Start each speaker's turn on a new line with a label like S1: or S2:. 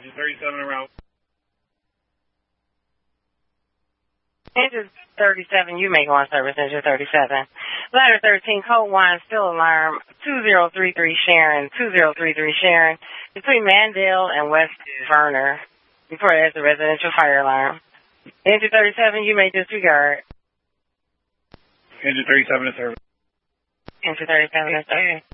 S1: Engine 37 around.
S2: Engine 37, you make on service, Engine 37. Ladder 13, code 1, still alarm, 2033 Sharon, 2033 Sharon, between Mandale and West Verner. Report as a residential fire alarm. Engine 37, you may disregard.
S1: Engine 37 is service.
S2: Engine 37 is service.